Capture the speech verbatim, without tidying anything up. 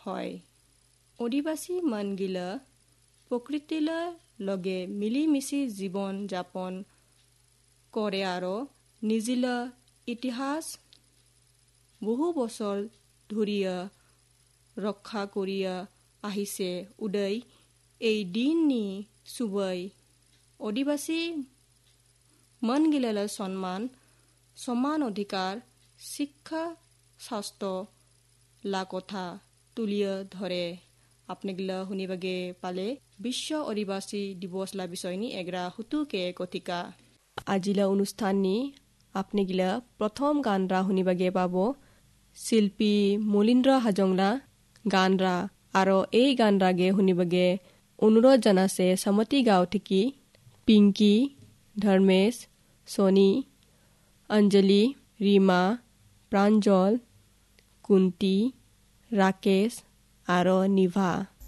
হয়। অধিবাসী মানগিলা প্ৰকৃতিলৈ লগে মিলি মিছি জীৱন যাপন কৰে আৰু নিজিলা ইতিহাস বহু বছৰ ধৰিয়া ৰক্ষা কৰিয়া আহিছে। উদয় এই দিননি চুবৈ অধিবাসী মানগিলালৈ সন্মান সমান অধিকাৰ শিক্ষা শাস্ত্ৰ লা কথা তুলিয়া ধৰে। আপনিগিলা শুনিবাগে পালে বিশ্ব অধিবাসী দিৱস লা বিষয়নি এগ্রা হুতুকে কথিকা। আজিলা অনুষ্ঠাননি আপনিগিলা প্ৰথম গানরা শুনিবাগে পাব শিল্পী মলিন্দ্ৰ হাজংলা গানরা আৰু এই গানরাগে শুনিবাগে অনুৰোধ জানাছে সমতি গাঁও থেকে পিংকি, ধৰ্মেশ, সোনি, অঞ্জলি, ৰীমা, প্ৰাঞ্জল, কুন্তি, ৰাকেশ আৰু নিভা।